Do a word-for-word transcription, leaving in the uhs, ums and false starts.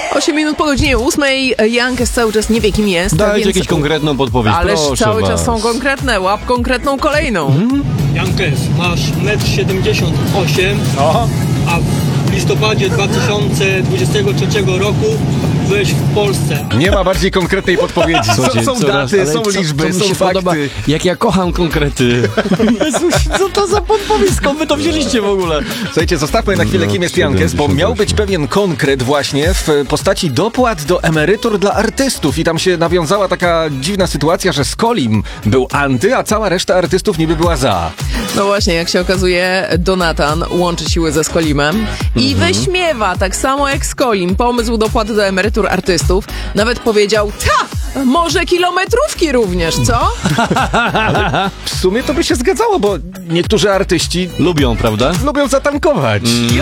osiem minut po godzinie ósmej. Jankes cały czas nie wie, kim jest. Dajcie więc... jakąś konkretną podpowiedź, Ależ proszę cały was. czas są konkretne. Łap konkretną kolejną. Hmm? Jankes, masz metr siedemdziesiąt osiem, O. a w listopadzie dwa tysiące dwudziestego trzeciego roku byłeś w Polsce. Nie ma bardziej konkretnej podpowiedzi. Słuchajcie, Są, są coraz- daty, ale są co- liczby, co mi są się fakty. podoba, jak ja kocham konkrety. Jezus, co to za podpowiedź? Skąd wy to wzięliście w ogóle? Słuchajcie, zostawmy na chwilę, No, kim jest Jankes, bo miał być siedemdziesiąt osiem. pewien konkret właśnie w postaci dopłat do emerytur dla artystów i tam się nawiązała taka dziwna sytuacja, że Skolim był anty, a cała reszta artystów niby była za. No właśnie, jak się okazuje, Donatan łączy siły ze Skolimem i Mhm. wyśmiewa, tak samo jak Skolim, pomysł dopłaty do emerytur artystów. Nawet powiedział, ta, może kilometrówki również, co? W sumie to by się zgadzało, bo niektórzy artyści Lubią, prawda? lubią zatankować.